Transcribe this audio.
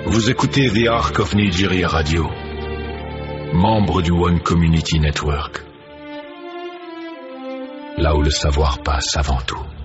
Vous écoutez The Ark of Nigeria Radio, membre du One Community Network, là où le savoir passe avant tout.